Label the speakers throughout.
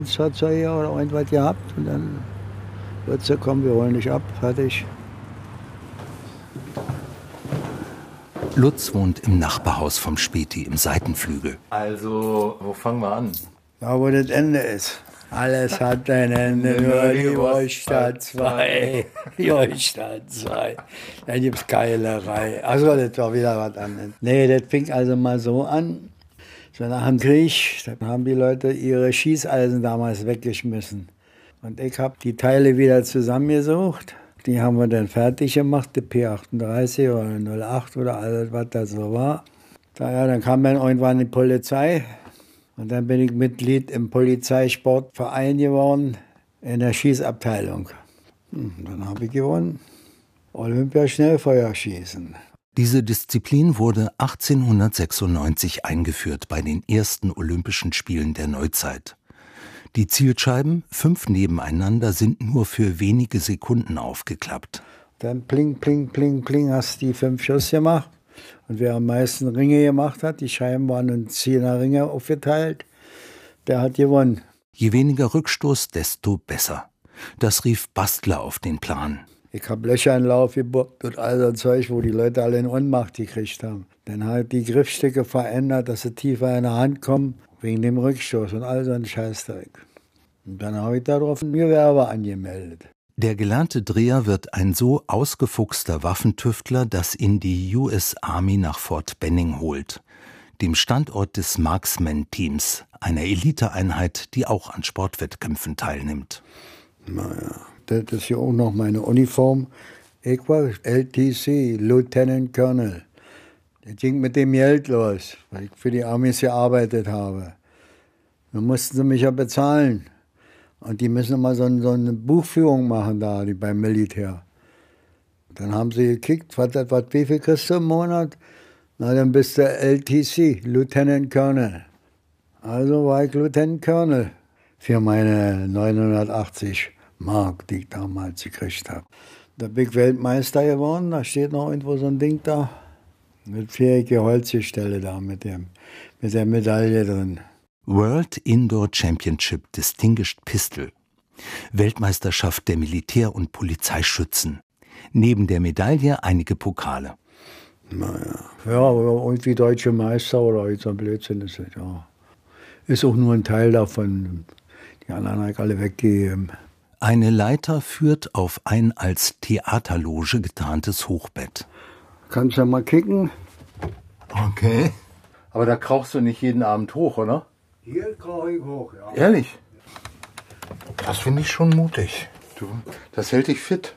Speaker 1: Das hat so hier oder irgendwas gehabt und dann wird sie kommen, wir holen dich ab, fertig.
Speaker 2: Lutz wohnt im Nachbarhaus vom Späti im Seitenflügel.
Speaker 3: Also, wo fangen wir an?
Speaker 1: Da, wo das Ende ist. Alles hat ein Ende, nur die Wurststadt 2. Wurststadt 2. Da gibt's Keilerei. Also, das war wieder was anderes. Nee, das fing also mal so an. So nach dem Krieg, da haben die Leute ihre Schießeisen damals weggeschmissen. Und ich habe die Teile wieder zusammengesucht. Die haben wir dann fertig gemacht, die P38 oder 08 oder alles, was das so war. Dann kam dann irgendwann die Polizei. Und dann bin ich Mitglied im Polizeisportverein geworden, in der Schießabteilung. Dann habe ich gewonnen. Olympia-Schnellfeuerschießen.
Speaker 2: Diese Disziplin wurde 1896 eingeführt bei den ersten Olympischen Spielen der Neuzeit. Die Zielscheiben, 5 nebeneinander, sind nur für wenige Sekunden aufgeklappt.
Speaker 1: Dann pling, pling, pling, pling, hast die 5 Schuss gemacht. Und wer am meisten Ringe gemacht hat, die Scheiben waren in 10er Ringe aufgeteilt, der hat gewonnen.
Speaker 2: Je weniger Rückstoß, desto besser. Das rief Bastler auf den Plan.
Speaker 1: Ich habe Löcher in den Lauf gebohrt und all so Zeug, wo die Leute alle in Ohnmacht gekriegt haben. Dann halt die Griffstücke verändert, dass sie tiefer in der Hand kommen, wegen dem Rückstoß und all so ein Scheißdreck. Und dann habe ich darauf ein Gewerbe angemeldet.
Speaker 2: Der gelernte Dreher wird ein so ausgefuchster Waffentüftler, dass ihn die US Army nach Fort Benning holt, dem Standort des Marksman-Teams, einer Eliteeinheit, die auch an Sportwettkämpfen teilnimmt.
Speaker 1: Naja, das ist ja auch noch meine Uniform. Ich war LTC, Lieutenant Colonel. Das ging mit dem Geld los, weil ich für die Amis gearbeitet habe. Dann mussten sie mich ja bezahlen. Und die müssen immer so eine Buchführung machen da, die beim Militär. Dann haben sie gekickt, wie viel kriegst du im Monat? Na, dann bist du LTC, Lieutenant Colonel. Also war ich Lieutenant Colonel für meine 980 Mark, die ich damals gekriegt habe. Da bin ich Weltmeister geworden, da steht noch irgendwo so ein Ding da. Mit 4-jährige Holzgestelle da mit der Medaille drin.
Speaker 2: World Indoor Championship Distinguished Pistol. Weltmeisterschaft der Militär- und Polizeischützen. Neben der Medaille einige Pokale.
Speaker 1: Naja, ja, irgendwie deutsche Meister oder so ein Blödsinn ist es, ja. Ist auch nur ein Teil davon. Die anderen habe ich alle weggegeben.
Speaker 2: Eine Leiter führt auf ein als Theaterloge getarntes Hochbett.
Speaker 1: Kannst du mal kicken?
Speaker 3: Okay. Aber da krauchst du nicht jeden Abend hoch, oder?
Speaker 1: Hier krauche ich hoch, ja.
Speaker 3: Ehrlich? Das finde ich schon mutig. Das hält dich fit.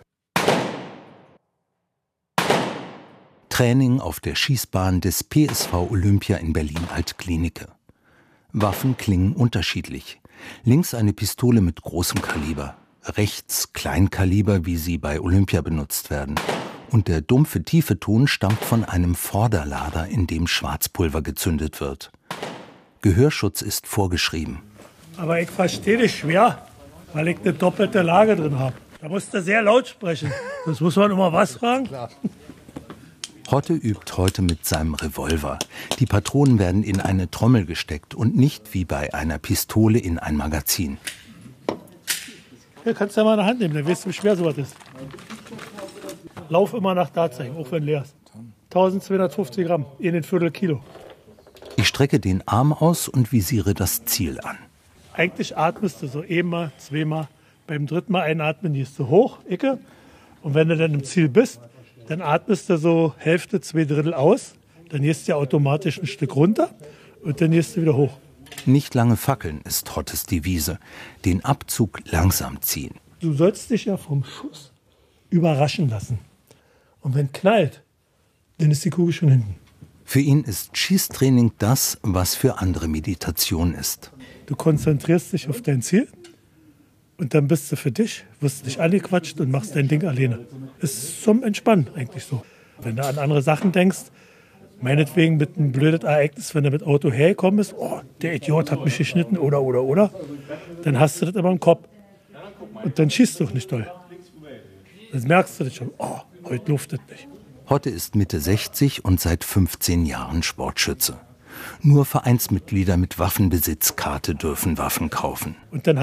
Speaker 2: Training auf der Schießbahn des PSV Olympia in Berlin-Altklinike. Waffen klingen unterschiedlich. Links eine Pistole mit großem Kaliber, rechts Kleinkaliber, wie sie bei Olympia benutzt werden. Und der dumpfe, tiefe Ton stammt von einem Vorderlader, in dem Schwarzpulver gezündet wird. Gehörschutz ist vorgeschrieben.
Speaker 4: Aber ich verstehe dich schwer, weil ich eine doppelte Lage drin habe. Da musst du sehr laut sprechen. Das muss man immer was fragen.
Speaker 2: Hotte übt heute mit seinem Revolver. Die Patronen werden in eine Trommel gesteckt und nicht wie bei einer Pistole in ein Magazin.
Speaker 4: Hier kannst du ja mal in der Hand nehmen, dann weißt du, wie schwer sowas ist. Lauf immer nach da zeigen, auch wenn leer ist. 1250 Gramm, 1,25 Kilo.
Speaker 2: Ich strecke den Arm aus und visiere das Ziel an.
Speaker 4: Eigentlich atmest du so einmal, zweimal. Beim dritten Mal einatmen gehst du hoch, Ecke. Und wenn du dann im Ziel bist, dann atmest du so Hälfte, 2/3 aus. Dann gehst du automatisch ein Stück runter und dann gehst du wieder hoch.
Speaker 2: Nicht lange fackeln ist Hottes Devise. Den Abzug langsam ziehen.
Speaker 4: Du sollst dich ja vom Schuss überraschen lassen. Und wenn knallt, dann ist die Kugel schon hinten.
Speaker 2: Für ihn ist Schießtraining das, was für andere Meditation ist.
Speaker 4: Du konzentrierst dich auf dein Ziel und dann bist du für dich, wirst nicht angequatscht und machst dein Ding alleine. Ist zum Entspannen eigentlich so. Wenn du an andere Sachen denkst, meinetwegen mit einem blöden Ereignis, wenn du mit Auto hergekommen bist, oh, der Idiot hat mich geschnitten oder, dann hast du das immer im Kopf. Und dann schießt du auch nicht doll. Dann merkst du das schon, oh, heute luftet nicht.
Speaker 2: Hotte ist Mitte 60 und seit 15 Jahren Sportschütze. Nur Vereinsmitglieder mit Waffenbesitzkarte dürfen Waffen kaufen.
Speaker 4: Und dann